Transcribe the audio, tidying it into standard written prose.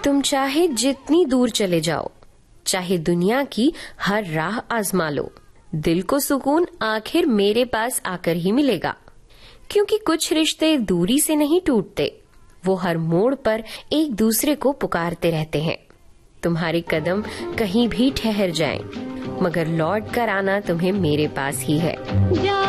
तुम चाहे जितनी दूर चले जाओ, चाहे दुनिया की हर राह आजमा लो, दिल को सुकून आखिर मेरे पास आकर ही मिलेगा। क्योंकि कुछ रिश्ते दूरी से नहीं टूटते, वो हर मोड़ पर एक दूसरे को पुकारते रहते हैं। तुम्हारे कदम कहीं भी ठहर जाएं, मगर लौट कर आना तुम्हें मेरे पास ही है।